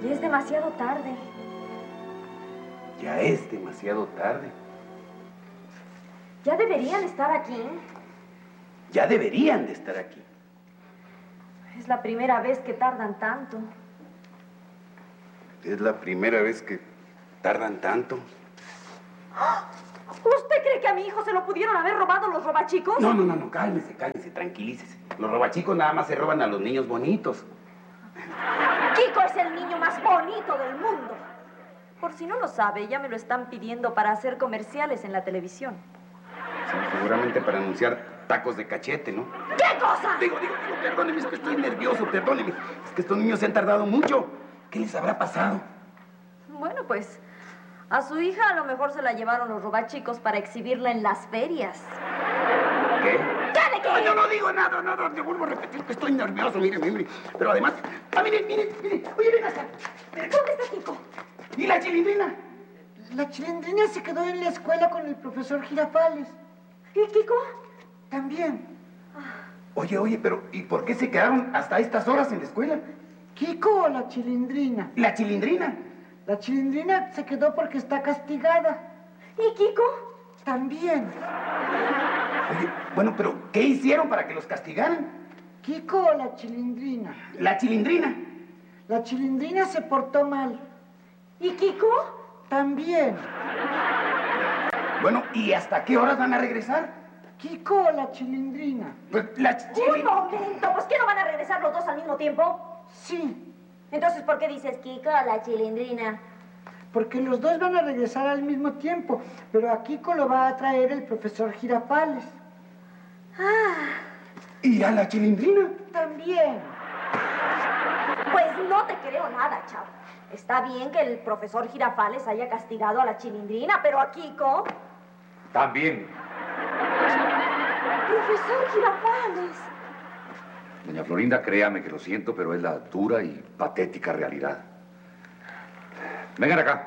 Ya es demasiado tarde. Ya es demasiado tarde. Ya deberían estar aquí. Ya deberían de estar aquí. Es la primera vez que tardan tanto. Es la primera vez que tardan tanto. ¿Usted cree que a mi hijo se lo pudieron haber robado los robachicos? No, cálmese, tranquilícese. Los robachicos nada más se roban a los niños bonitos. Kiko es el niño más bonito del mundo. Por si no lo sabe, ya me lo están pidiendo para hacer comerciales en la televisión. Sí, seguramente para anunciar tacos de cachete, ¿no? ¿Qué cosa? Digo, perdóneme, es que estoy nervioso, perdóneme. Es que estos niños se han tardado mucho. ¿Qué les habrá pasado? Bueno, pues, a su hija a lo mejor se la llevaron los robachicos para exhibirla en las ferias. ¿Qué? ¿Qué de qué? Ay, yo no digo nada, te vuelvo a repetir que estoy nervioso, mire. Pero además, mire. Oye, ven acá. ¿Dónde está Kiko? ¿Y la Chilindrina? La Chilindrina se quedó en la escuela con el profesor Girafales. ¿Y Kiko? También. Oye, pero ¿y por qué se quedaron hasta estas horas en la escuela? ¿Kiko o la Chilindrina? ¿La Chilindrina? La Chilindrina se quedó porque está castigada. ¿Y Kiko? También. Oye, bueno, pero ¿qué hicieron para que los castigaran? ¿Kiko o la Chilindrina? La Chilindrina. La Chilindrina se portó mal. ¿Y Kiko? También. Bueno, ¿y hasta qué horas van a regresar? ¿Kiko o la Chilindrina? Pues la Un momento, pues ¿qué no van a regresar los dos al mismo tiempo? Sí. Entonces, ¿por qué dices Kiko a la Chilindrina? Porque los dos van a regresar al mismo tiempo, pero a Kiko lo va a traer el profesor Girafales. ¿Y a la Chilindrina? También. Pues no te creo nada, chavo. Está bien que el profesor Girafales haya castigado a la Chilindrina, pero a Kiko... También. ¡Profesor Girafales! Doña Florinda, créame que lo siento, pero es la dura y patética realidad. Vengan acá.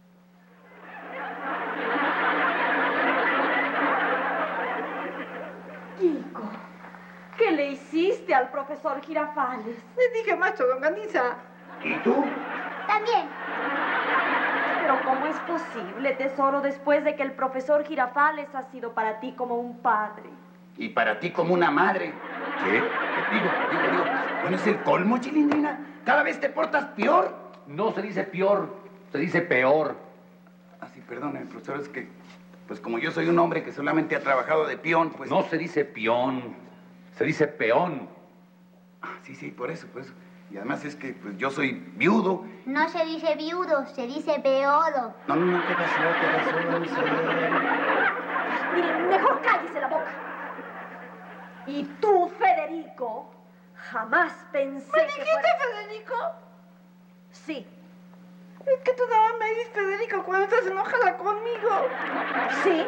Kiko, ¿qué le hiciste al profesor Girafales? Le dije, maestro Longaniza. ¿Y tú? También. Pero ¿cómo es posible, tesoro, después de que el profesor Girafales ha sido para ti como un padre? Y para ti como una madre. ¿Qué? Digo. Bueno, es el colmo, Chilindrina. Cada vez te portas peor. No se dice peor, se dice peor. Ah, sí, perdone, profesor, es que... Pues como yo soy un hombre que solamente ha trabajado de peón, pues... No se dice peón, se dice peón. Ah, sí, por eso. Y además es que pues, yo soy viudo. No se dice viudo, se dice peodo. No, ¿qué pasó? No sé. Mire, mejor cállese la boca. Y tú, Federico, jamás pensé ¿Me que dijiste fuera... Federico? Sí, Es que tú nada más me dices Federico cuando estás enojada conmigo. sí.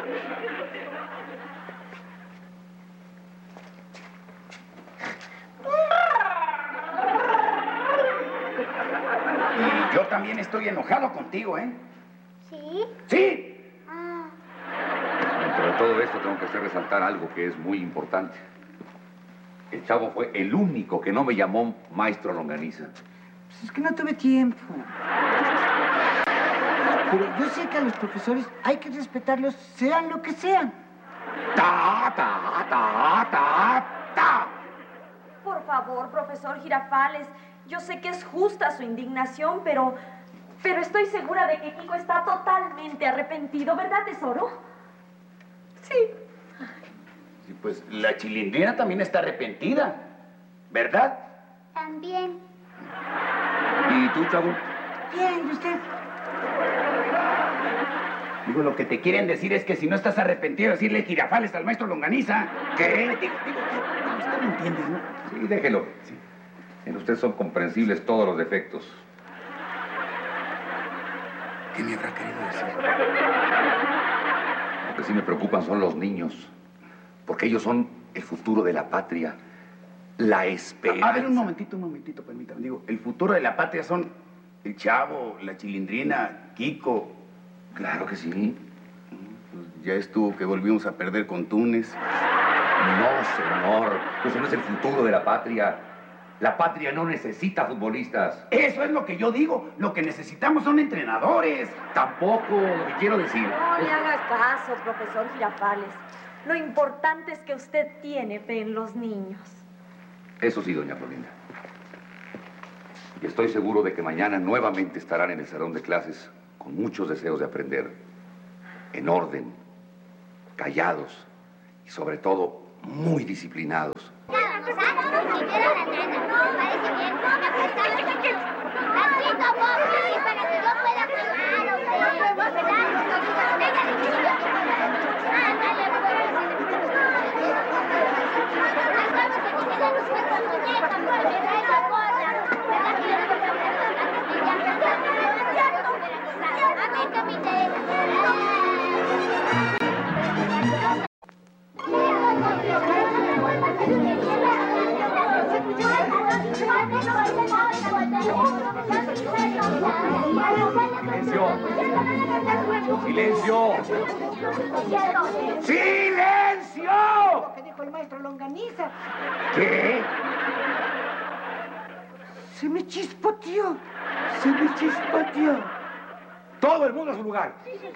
Y yo también estoy enojado contigo, ¿eh? ¿Sí? ¡Sí! Ah. Dentro de todo esto tengo que hacer resaltar algo que es muy importante. El chavo fue el único que no me llamó maestro Longaniza. Pues es que no tuve tiempo. Pero yo sé que a los profesores hay que respetarlos, sean lo que sean. Por favor, profesor Girafales, yo sé que es justa su indignación, pero estoy segura de que Kiko está totalmente arrepentido, ¿verdad, tesoro? Sí. Sí, pues la Chilindrina también está arrepentida, ¿verdad? También. ¿Y tú, chavo? Bien, ¿y usted? Digo, lo que te quieren decir es que si no estás arrepentido, decirle Girafales al maestro Longaniza. ¿Qué? Digo, usted me entiende, ¿no? Sí, déjelo. Sí. En usted son comprensibles todos los defectos. ¿Qué me habrá querido decir? Lo que sí me preocupan son los niños. Porque ellos son el futuro de la patria. La esperanza. A ver, un momentito, permítame. Digo, el futuro de la patria son el Chavo, la Chilindrina, Kiko. Claro que sí. Pues ya estuvo que volvimos a perder con Túnez. No, señor. Eso no es el futuro de la patria. La patria no necesita futbolistas. Eso es lo que yo digo. Lo que necesitamos son entrenadores. Tampoco, lo que quiero decir. No le haga caso, profesor Girafales. Lo importante es que usted tiene fe en los niños. Eso sí, doña Florinda. Y estoy seguro de que mañana nuevamente estarán en el salón de clases con muchos deseos de aprender, en orden, callados y sobre todo muy disciplinados. ¡Silencio! ¡Silencio! Lo que dijo el maestro Longaniza. ¿Qué? Se me chispoteó. Se me chispoteó. Todo el mundo a su lugar.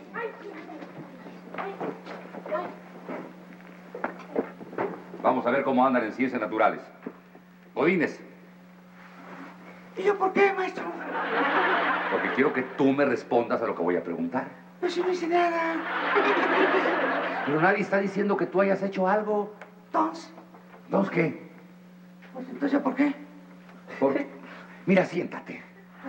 Vamos a ver cómo andan en ciencias naturales. Godínez. ¿Y yo por qué, maestro? Porque quiero que tú me respondas a lo que voy a preguntar. No se me dice nada. Pero nadie está diciendo que tú hayas hecho algo. Entonces, ¿Entonces qué? pues entonces, ¿por qué? Mira, siéntate.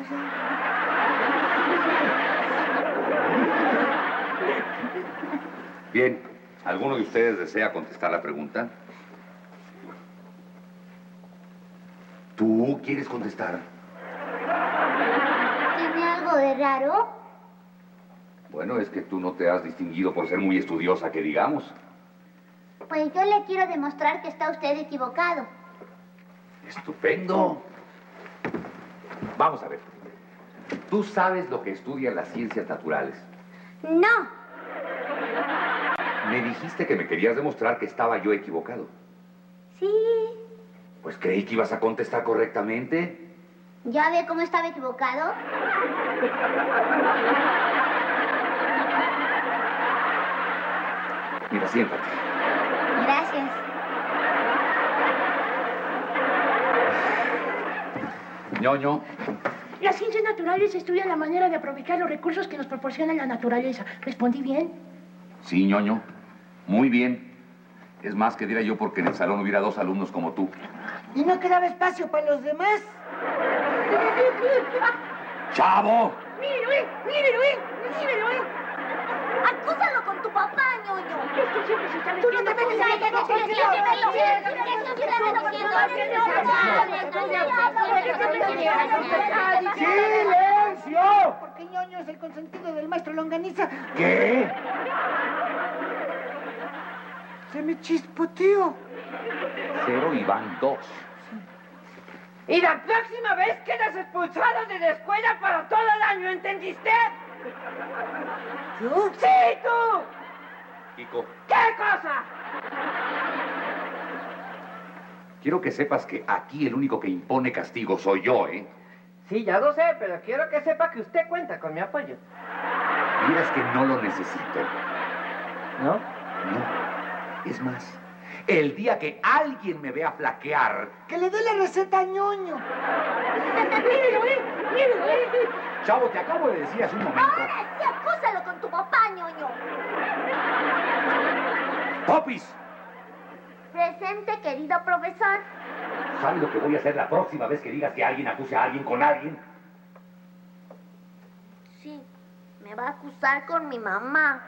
Bien, ¿alguno de ustedes desea contestar la pregunta? ¿Tú quieres contestar? ¿Tiene algo de raro? Bueno, es que tú no te has distinguido por ser muy estudiosa, que digamos. Pues yo le quiero demostrar que está usted equivocado. Estupendo. Vamos a ver. ¿Tú sabes lo que estudian las ciencias naturales? No. Me dijiste que me querías demostrar que estaba yo equivocado. Sí. Pues creí que ibas a contestar correctamente. ¿Ya ve cómo estaba equivocado? Mira, siéntate. Gracias. Ñoño, Las ciencias naturales estudian la manera de aprovechar los recursos que nos proporciona la naturaleza. ¿Respondí bien? sí, Ñoño. Muy bien. Es más, que diera yo porque en el salón hubiera 2 alumnos como tú. ¿Y no quedaba espacio para los demás? ¡Chavo! ¡Mírelo, mírelo, mírelo! Acúsalo con tu papá, ñoño. Es que siempre se está Tú no te metiendo metes con en ¡Silencio! Porque ñoño es el consentido del maestro Longaniza. ¿Qué? Se me chispoteó. 0 y van 2. Y la próxima vez quedas expulsado de la escuela para todo el año, ¿entendiste? ¿Yo? ¡Sí, tú! Kiko, ¿Qué cosa? quiero que sepas que aquí el único que impone castigo soy yo, ¿eh? Sí, ya lo sé, pero quiero que sepa que usted cuenta con mi apoyo. Miras que no lo necesito. ¿No? No. Es más, el día que alguien me vea flaquear... Que le dé la receta a ñoño. Chavo, te acabo de decir hace un momento... Ahora sí, acúsalo con tu papá, ñoño. ¡Popis! Presente, querido profesor. ¿Sabes lo que voy a hacer la próxima vez que digas que alguien acuse a alguien con alguien? Sí, me va a acusar con mi mamá.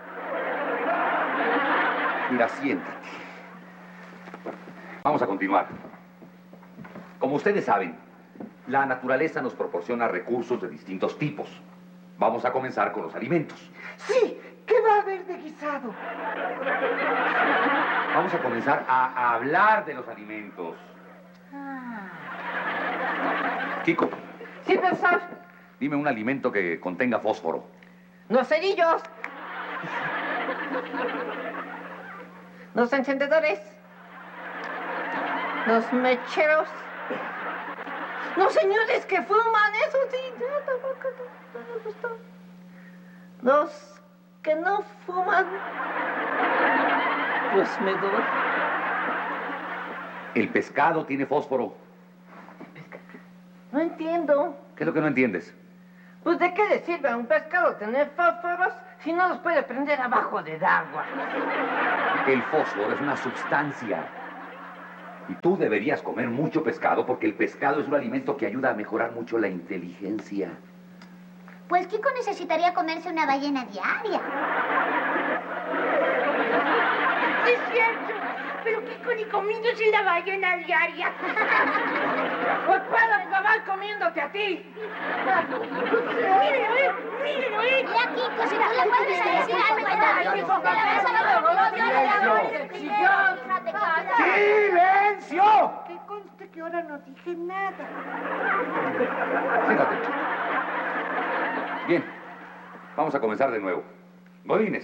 Mira, siéntate. Vamos a continuar. Como ustedes saben, la naturaleza nos proporciona recursos de distintos tipos. Vamos a comenzar con los alimentos. Sí, ¿qué va a haber de guisado? Vamos a comenzar a hablar de los alimentos. Kiko, Sí, profesor. dime un alimento que contenga fósforo. Los cerillos. Los encendedores. Los mecheros. Los señores que fuman, eso sí, tampoco no me gustó. Los que no fuman, pues me doy. El pescado tiene fósforo. No entiendo. ¿Qué es lo que no entiendes? Pues, ¿de qué le sirve a un pescado tener fósforos si no los puede prender abajo del agua? El fósforo es una sustancia. Y tú deberías comer mucho pescado porque el pescado es un alimento que ayuda a mejorar mucho la inteligencia. Pues Kiko necesitaría comerse una ballena diaria. Sí, es cierto. Pero Kiko ni comiéndose la ballena diaria. Pues puedo acabar comiéndote a ti. Mírenlo, mírenlo, Mira, Kiko, si tú le vuelves a decir algo, te ¡Silencio! Que conste que ahora no dije nada. Siéntate. Bien, vamos a comenzar de nuevo. Godínez.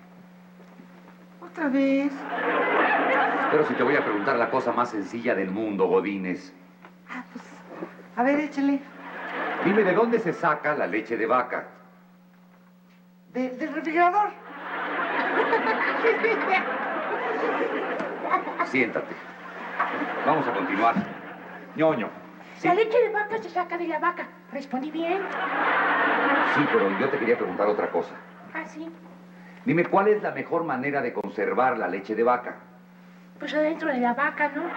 ¿Otra vez? Pero si te voy a preguntar la cosa más sencilla del mundo, Godínez. Ah, pues, a ver, échale. Dime, ¿de dónde se saca la leche de vaca? Del refrigerador. Siéntate. Vamos a continuar. Ñoño. ¿Sí? La leche de vaca se saca de la vaca. Respondí bien. Sí, pero yo te quería preguntar otra cosa. Ah, sí. Dime, ¿cuál es la mejor manera de conservar la leche de vaca? Pues adentro de la vaca, ¿no?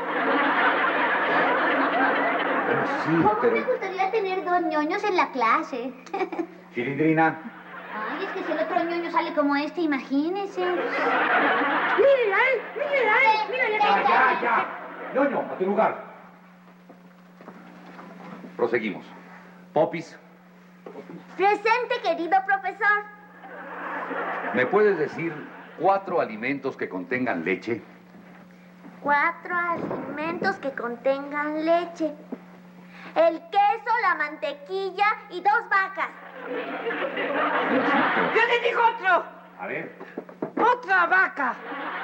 Bueno, sí, ¿Cómo pero... me gustaría tener dos ñoños en la clase? Chilindrina. Ay, es que si el otro ñoño sale como este, imagínese. ¡Mírenla, mírenla, mírenla! Ya! Ñoño, a tu lugar. Proseguimos. Popis, Presente, querido profesor. ¿me puedes decir 4 alimentos que contengan leche? 4 alimentos que contengan leche. El queso, la mantequilla y 2 vacas. ¡Yo le digo otro! A ver. ¡Otra vaca!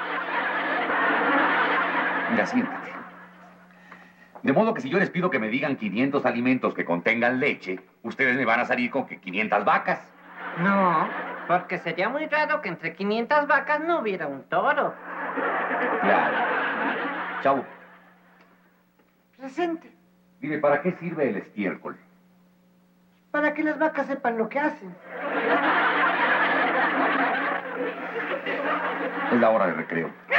Mira, siéntate. De modo que si yo les pido que me digan 500 alimentos que contengan leche, ustedes me van a salir con que 500 vacas. No, porque sería muy raro que entre 500 vacas no hubiera un toro. Claro. Chavo, Presente. dime, ¿para qué sirve el estiércol? Para que las vacas sepan lo que hacen. Es la hora de recreo.